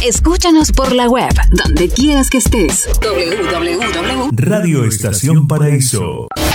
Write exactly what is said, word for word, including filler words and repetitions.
Escúchanos por la web, donde quieras que estés. doble u doble u doble u punto Radio Estación Paraíso.